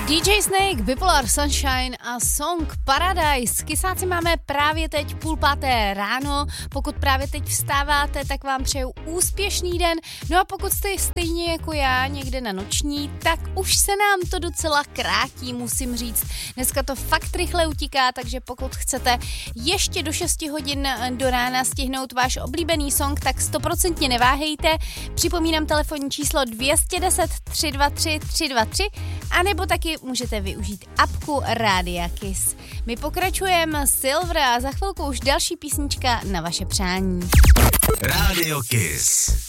DJ Snake, Bipolar Sunshine a song Paradise. Kysáci máme právě teď 4:30 ráno. Pokud právě teď vstáváte, tak vám přeju úspěšný den. No a pokud jste stejně jako já někde na noční, tak už se nám to docela krátí, musím říct. Dneska to fakt rychle utíká, takže pokud chcete ještě do 6 hodin do rána stihnout váš oblíbený song, tak 100% neváhejte. Připomínám telefonní číslo 210 323 323, anebo taky můžete využít apku Rádia Kiss. My pokračujeme Silver a za chvilku už další písnička na vaše přání. Rádio Kiss.